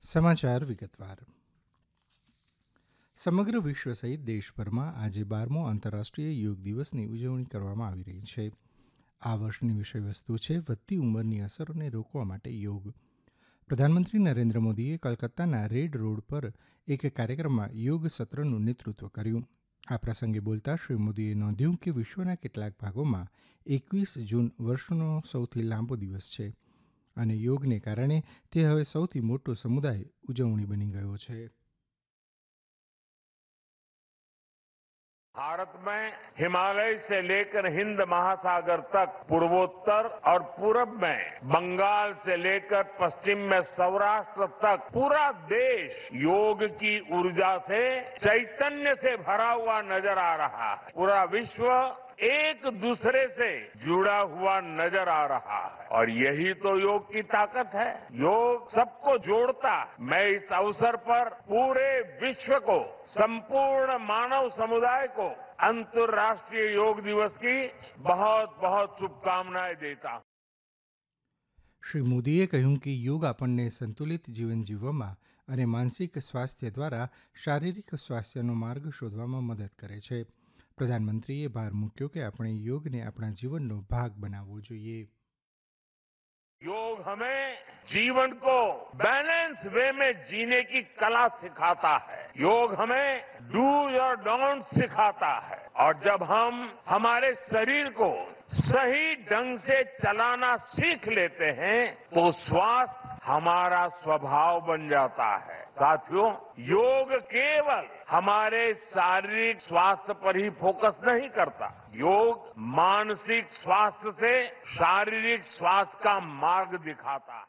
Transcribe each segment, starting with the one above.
સમાચાર વિગતવાર. સમગ્ર વિશ્વ સહિત દેશભરમાં આજે 12મો આંતરરાષ્ટ્રીય યોગ દિવસની ઉજવણી કરવામાં આવી રહી છે. આ વર્ષની વિષયવસ્તુ છે વધતી ઉંમરની અસરોને રોકવા માટે યોગ. પ્રધાનમંત્રી નરેન્દ્ર મોદીએ કોલકાતાના રેડ રોડ પર એક કાર્યક્રમમાં યોગ સત્રનું નેતૃત્વ કર્યું. આ પ્રસંગે બોલતા શ્રી મોદીએ નોંધ્યું કે વિશ્વના કેટલાક ભાગોમાં 21 જૂન વર્ષનો સૌથી લાંબો દિવસ છે અને યોગને કારણે તે હવે સૌથી મોટો સમુદાય ઉજવણી બની ગયો છે. भारत में हिमालय से लेकर हिंद महासागर तक पूर्वोत्तर और पूरब में बंगाल से लेकर पश्चिम में सौराष्ट्र तक पूरा देश योग की ऊर्जा से चैतन्य से भरा हुआ नजर आ रहा है. पूरा विश्व एक दूसरे से जुड़ा हुआ नजर आ रहा है और यही तो योग की ताकत है. योग सबको जोड़ता है. मैं इस अवसर पर पूरे विश्व को, संपूर्ण मानव समुदाय को अंतर्राष्ट्रीय योग दिवस की बहुत बहुत शुभकामनाएं देता हूं. શ્રી મોદીએ કહ્યું કે યોગ આપણને સંતુલિત જીવન જીવવામાં અને માનસિક સ્વાસ્થ્ય દ્વારા શારીરિક સ્વાસ્થ્યનો માર્ગ શોધવામાં મદદ કરે છે. પ્રધાનમંત્રીએ ભાર મૂક્યો કે આપણે યોગને આપણા જીવનનો ભાગ બનાવવો જોઈએ. योग हमें जीवन को बैलेंस वे में जीने की कला सिखाता है. योग हमें डूज और डोंट सिखाता है और जब हम हमारे शरीर को सही ढंग से चलाना सीख लेते हैं तो स्वास्थ्य हमारा स्वभाव बन जाता है. साथियों, योग केवल हमारे शारीरिक स्वास्थ्य पर ही फोकस नहीं करता. योग मानसिक स्वास्थ्य से शारीरिक स्वास्थ्य का मार्ग दिखाता है.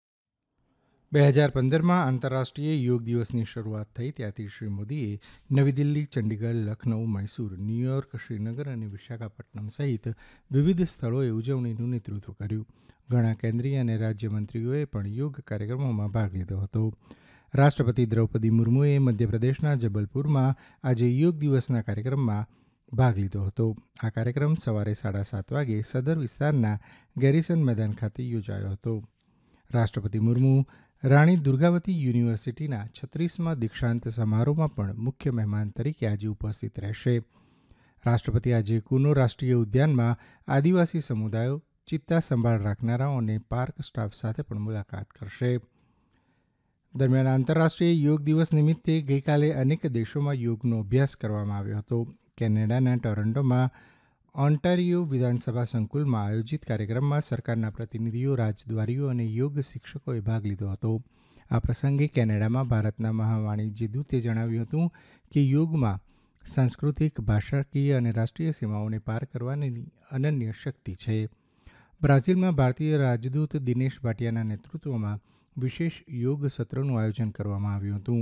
2015માં આંતરરાષ્ટ્રીય યોગ દિવસની શરૂઆત થઈ ત્યારથી શ્રી મોદીએ નવી દિલ્હી, ચંડીગઢ, લખનઉ, મૈસૂર, ન્યૂયોર્ક, શ્રીનગર અને વિશાખાપટ્ટનમ સહિત વિવિધ સ્થળોએ ઉજવણીનું નેતૃત્વ કર્યું. ઘણા કેન્દ્રીય અને રાજ્યમંત્રીઓએ પણ યોગ કાર્યક્રમોમાં ભાગ લીધો હતો. રાષ્ટ્રપતિ દ્રૌપદી મુર્મુએ મધ્યપ્રદેશના જબલપુરમાં આજે યોગ દિવસના કાર્યક્રમમાં ભાગ લીધો હતો. આ કાર્યક્રમ સવારે 7:30 વાગે સદર વિસ્તારના ગેરીસન મેદાન ખાતે યોજાયો હતો. રાષ્ટ્રપતિ મુર્મુ રાણી દુર્ગાવતી યુનિવર્સિટીના 36મા દીક્ષાંત સમારોહમાં પણ મુખ્ય મહેમાન તરીકે આજે ઉપસ્થિત રહેશે. રાષ્ટ્રપતિ આજે કુનો રાષ્ટ્રીય ઉદ્યાનમાં આદિવાસી સમુદાયો, ચિત્તા સંભાળ રાખનારાઓ અને પાર્ક સ્ટાફ સાથે પણ મુલાકાત કરશે. દરમિયાન આંતરરાષ્ટ્રીય યોગ દિવસ નિમિત્તે ગઈકાલે અનેક દેશોમાં યોગનો અભ્યાસ કરવામાં આવ્યો હતો. કેનેડાના ટોરન્ટોમાં ઓન્ટારિયો વિધાનસભા સંકુલમાં આયોજિત કાર્યક્રમમાં સરકારના પ્રતિનિધિઓ, રાજદ્વારીઓ અને યોગ શિક્ષકોએ ભાગ લીધો હતો. આ પ્રસંગે કેનેડામાં ભારતના મહાવાણિજ્ય દૂતે જણાવ્યું હતું કે યોગમાં સાંસ્કૃતિક, ભાષાકીય અને રાષ્ટ્રીય સીમાઓને પાર કરવાની અનન્ય શક્તિ છે. બ્રાઝિલમાં ભારતીય રાજદૂત દિનેશ ભાટિયાના નેતૃત્વમાં વિશેષ યોગ સત્રનું આયોજન કરવામાં આવ્યું હતું.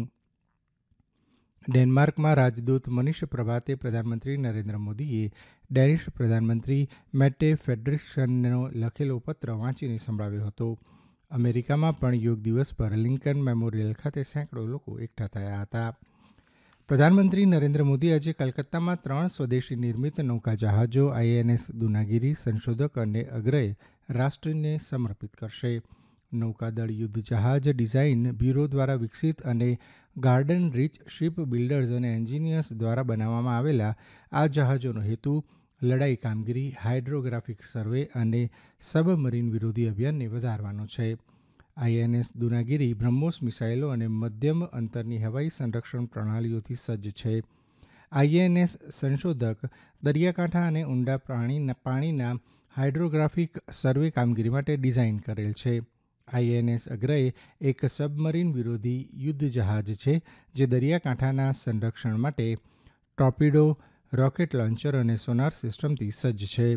ડેનમાર્કમાં રાજદૂત મનીષ પ્રભાતે પ્રધાનમંત્રી નરેન્દ્ર મોદીએ ડેનિશ પ્રધાનમંત્રી મેટ્ટે ફેડરિક્સનનો લખેલો પત્ર વાંચીને સંભળાવ્યો હતો. અમેરિકામાં પણ યોગ દિવસ પર લિંકન મેમોરિયલ ખાતે સેંકડો લોકો એકઠા થયા હતા. પ્રધાનમંત્રી નરેન્દ્ર મોદી આજે કલકત્તામાં 3 સ્વદેશી નિર્મિત નૌકા જહાજો INS દુનાગીરી સંશોધક અને અગ્રય રાષ્ટ્રને સમર્પિત કરશે. નૌકાદળ યુદ્ધ જહાજ ડિઝાઇન બ્યુરો દ્વારા વિકસિત અને ગાર્ડન રીચ શિપ બિલ્ડર્સ અને એન્જિનિયર્સ દ્વારા બનાવવામાં આવેલા આ જહાજોનો હેતુ લડાઈ કામગીરી, હાઇડ્રોગ્રાફિક સર્વે અને સબમરીન વિરોધી અભિયાનને વધારવાનો છે. INS દુનાગીરી બ્રહ્મોસ મિસાઇલો અને મધ્યમ અંતરની હવાઈ સંરક્ષણ પ્રણાલીઓથી સજ્જ છે. INS સંશોધક દરિયાકાંઠા અને ઊંડા પાણીના હાઇડ્રોગ્રાફિક સર્વે કામગીરી માટે ડિઝાઇન કરેલ છે. INS અગ્રય એક સબમરીન વિરોધી યુદ્ધ જહાજ છે જે દરિયાકાંઠાના સંરક્ષણ માટે ટોર્પિડો, રોકેટ લોન્ચર અને સોનાર સિસ્ટમથી સજ્જ છે.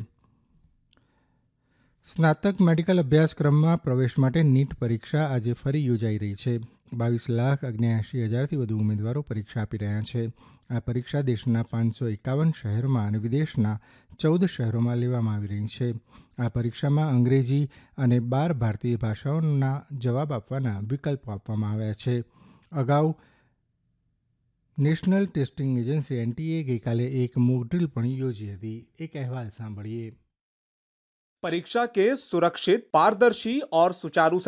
સ્નાતક મેડિકલ અભ્યાસક્રમમાં પ્રવેશ માટે નીટ પરીક્ષા આજે ફરી યોજાઈ રહી છે. 22,79,000થી વધુ ઉમેદવારો પરીક્ષા આપી રહ્યા છે. આ પરીક્ષા દેશના 551 શહેરોમાં અને વિદેશના 14 શહેરોમાં લેવામાં આવી રહી છે. આ પરીક્ષામાં અંગ્રેજી અને 12 ભારતીય ભાષાઓના જવાબ આપવાના વિકલ્પો આપવામાં આવ્યા છે. અગાઉ નેશનલ ટેસ્ટિંગ એજન્સી NTA ગઈકાલે એક મોકડ્રીલ પણ યોજી હતી. એક અહેવાલ સાંભળીએ. परीक्षा के सुरक्षित, पारदर्शी और सुचारू